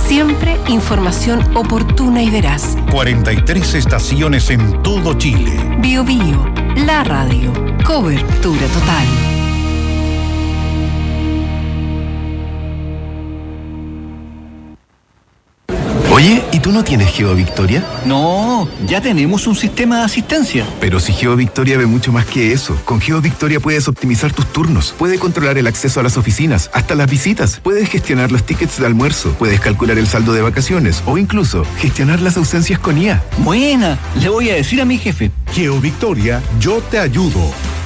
Siempre información oportuna y veraz. 43 estaciones en todo Chile. Bio Bio, la radio. Cobertura total. Oye, ¿y tú no tienes GeoVictoria? No, ya tenemos un sistema de asistencia. Pero si GeoVictoria ve mucho más que eso. Con GeoVictoria puedes optimizar tus turnos, puedes controlar el acceso a las oficinas, hasta las visitas, puedes gestionar los tickets de almuerzo, puedes calcular el saldo de vacaciones o incluso gestionar las ausencias con IA. Buena, le voy a decir a mi jefe. GeoVictoria, yo te ayudo.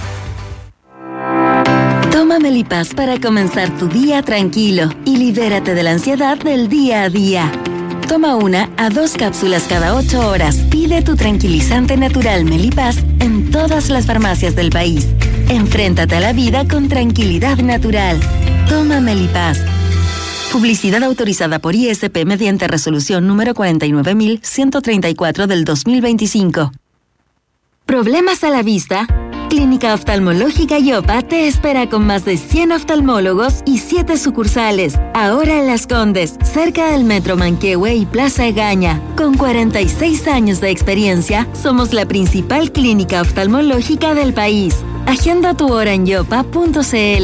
Toma Melipaz para comenzar tu día tranquilo y libérate de la ansiedad del día a día. Toma 1 a 2 cápsulas cada 8 horas. Pide tu tranquilizante natural Melipaz en todas las farmacias del país. Enfréntate a la vida con tranquilidad natural. Toma Melipaz. Publicidad autorizada por ISP mediante resolución número 49134 del 2025. ¿Problemas a la vista? Clínica Oftalmológica Yopa te espera con más de 100 oftalmólogos y 7 sucursales. Ahora en Las Condes, cerca del Metro Manquehue y Plaza Egaña. Con 46 años de experiencia, somos la principal clínica oftalmológica del país. Agenda tu hora en yopa.cl.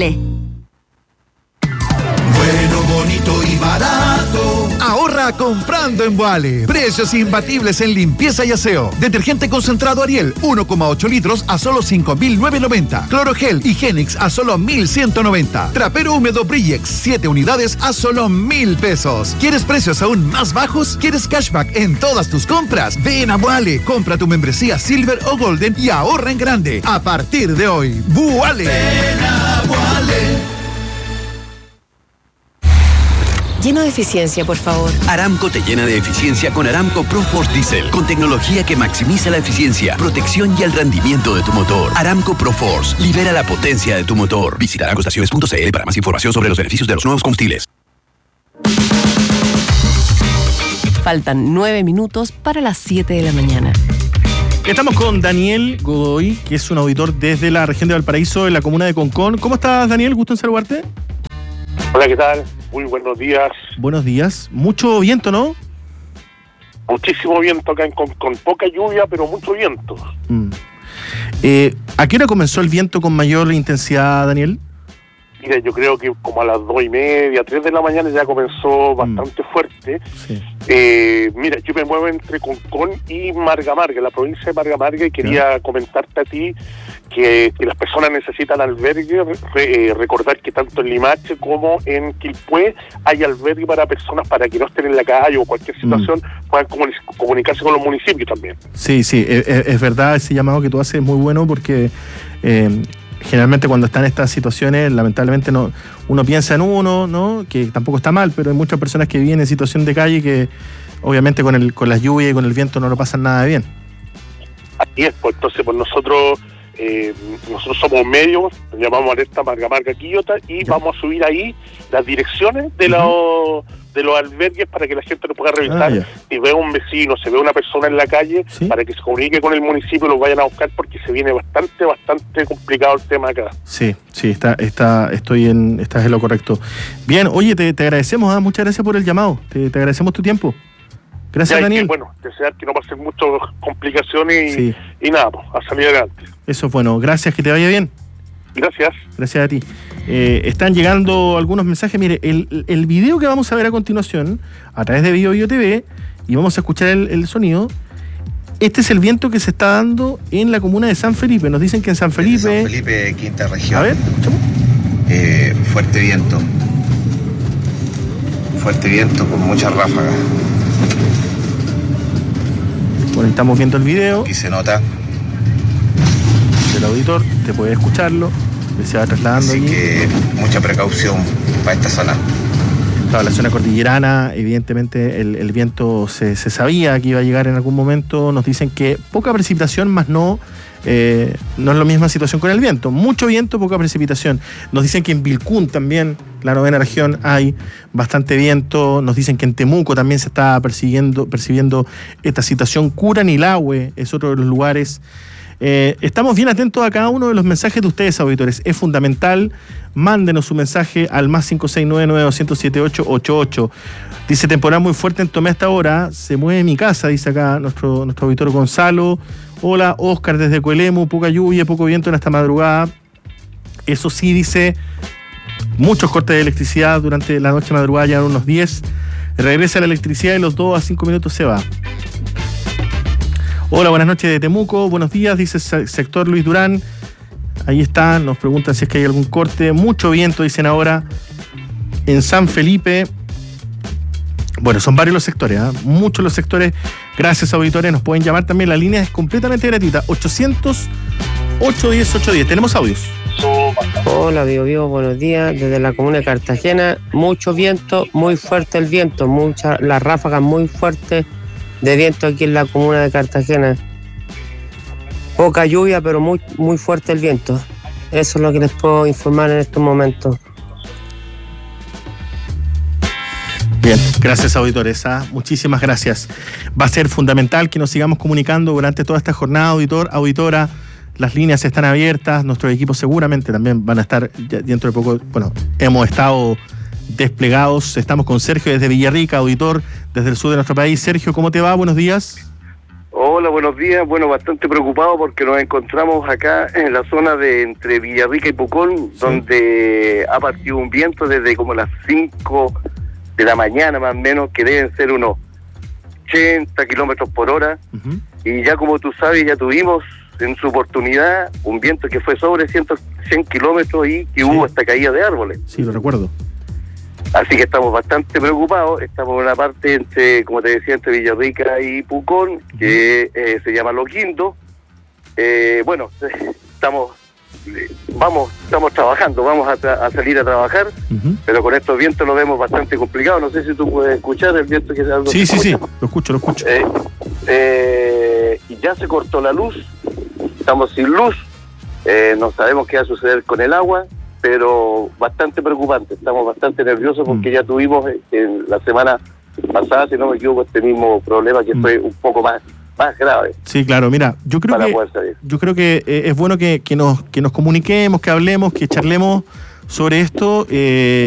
Bueno, bonito y barato. Ahorra comprando en Boale. Precios imbatibles en limpieza y aseo. Detergente concentrado Ariel, 1,8 litros a solo 5.990. Clorogel Higienix a solo 1.190. Trapero húmedo Brillex, 7 unidades a solo 1.000 pesos. ¿Quieres precios aún más bajos? ¿Quieres cashback en todas tus compras? Ven a Boale, compra tu membresía Silver o Golden y ahorra en grande. A partir de hoy, Boale. Ven a Boale. Lleno de eficiencia, por favor. Aramco te llena de eficiencia con Aramco ProForce Diesel, con tecnología que maximiza la eficiencia, protección y el rendimiento de tu motor. Aramco ProForce, libera la potencia de tu motor. Visita aramcoestaciones.cl para más información sobre los beneficios de los nuevos combustibles. Faltan 9 minutos para las 7 de la mañana. Estamos con Daniel Godoy, que es un auditor desde la región de Valparaíso, en la comuna de Concón. ¿Cómo estás, Daniel? Gusto en saludarte. Hola, ¿qué tal? Muy buenos días. Buenos días. Mucho viento, ¿no? Muchísimo viento acá con poca lluvia, pero mucho viento. ¿A qué hora comenzó el viento con mayor intensidad, Daniel? Mira, yo creo que como a las 2:30, 3 de la mañana ya comenzó bastante fuerte. Sí. Mira, yo me muevo entre Concón y Marga Marga, la provincia de Marga Marga, y quería comentarte a ti que las personas necesitan albergue, recordar que tanto en Limache como en Quilpué hay albergue para personas para que no estén en la calle o cualquier situación puedan comunicarse con los municipios también. Sí, es verdad, ese llamado que tú haces es muy bueno porque generalmente cuando están estas situaciones, lamentablemente uno piensa en uno, ¿no? Que tampoco está mal, pero hay muchas personas que viven en situación de calle que obviamente con las lluvias y con el viento no lo pasan nada bien. Así es, pues entonces nosotros somos medios, nos llamamos Alerta Marga Marga Quillota y vamos a subir ahí las direcciones de los albergues para que la gente lo pueda revisar. Si ve un vecino, se ve una persona en la calle, para que se comunique con el municipio y lo vayan a buscar porque se viene bastante complicado el tema acá. Sí, estás en lo correcto. Bien, oye, te agradecemos, muchas gracias por el llamado, te agradecemos tu tiempo. Gracias, Daniel. Desear que no pasen muchas complicaciones y nada, a salir adelante. Eso es bueno, gracias, que te vaya bien. Gracias. Gracias a ti. Están llegando algunos mensajes. Mire, el video que vamos a ver a continuación, a través de Bio Bio TV, y vamos a escuchar el sonido. Este es el viento que se está dando en la comuna de San Felipe. Nos dicen que en San Felipe... San Felipe, quinta región. A ver, escuchamos. Fuerte viento. Fuerte viento con muchas ráfagas. Bueno, estamos viendo el video. Y se nota. El auditor, te puede escucharlo, se va trasladando. Así allí. Que mucha precaución para esta zona. Claro, la zona cordillerana, evidentemente el viento se sabía que iba a llegar en algún momento. Nos dicen que poca precipitación, más no no es la misma situación con el viento. Mucho viento, poca precipitación. Nos dicen que en Vilcún también, la 9ª región, hay bastante viento. Nos dicen que en Temuco también se está percibiendo esta situación. Curanilahue es otro de los lugares. Estamos bien atentos a cada uno de los mensajes de ustedes, auditores. Es fundamental. Mándenos su mensaje al más 569-900-7888. Dice, temporal muy fuerte en Tomé hasta ahora. Se mueve mi casa, dice acá nuestro auditor Gonzalo. Hola, Oscar desde Coelemu. Poca lluvia, poco viento en esta madrugada. Eso sí, dice, muchos cortes de electricidad durante la noche madrugada, ya unos 10. Regresa la electricidad y los 2 a 5 minutos se va. Hola, buenas noches de Temuco. Buenos días, dice sector Luis Durán. Ahí está, nos preguntan si es que hay algún corte. Mucho viento, dicen ahora, en San Felipe. Bueno, son varios los sectores, ¿eh? Muchos los sectores. Gracias, auditores. Nos pueden llamar también. La línea es completamente gratuita. 800-810-810. Tenemos audios. Hola, Bio, buenos días. Desde la comuna de Cartagena. Mucho viento, muy fuerte el viento. Las ráfagas muy fuertes de viento aquí en la comuna de Cartagena. Poca lluvia, pero muy, muy fuerte el viento. Eso es lo que les puedo informar en estos momentos. Bien, gracias, auditores. Muchísimas gracias. Va a ser fundamental que nos sigamos comunicando durante toda esta jornada, auditora. Las líneas están abiertas. Nuestros equipos seguramente también van a estar dentro de poco. Bueno, hemos estado desplegados. Estamos con Sergio desde Villarrica, auditor desde el sur de nuestro país. Sergio, ¿cómo te va? Buenos días. Hola, buenos días. Bueno, bastante preocupado porque nos encontramos acá en la zona de entre Villarrica y Pucón, sí, donde ha partido un viento desde como las 5 de la mañana más o menos, que deben ser unos 80 kilómetros por hora. Uh-huh. Y ya como tú sabes, ya tuvimos en su oportunidad un viento que fue sobre 100 kilómetros y que hubo hasta caída de árboles. Sí, lo recuerdo. Así que estamos bastante preocupados. Estamos en una parte entre, como te decía, entre Villarrica y Pucón, que se llama Los Guindos. Bueno, estamos trabajando, vamos a salir a trabajar, pero con estos vientos lo vemos bastante complicado. No sé si tú puedes escuchar el viento que se algo. Sí, lo escucho. Y ya se cortó la luz, estamos sin luz, no sabemos qué va a suceder con el agua, pero bastante preocupante. Estamos bastante nerviosos porque ya tuvimos en la semana pasada, si no me equivoco, este mismo problema que fue un poco más grave. Sí, claro, mira, yo creo que es bueno que nos comuniquemos, que hablemos, que charlemos sobre esto.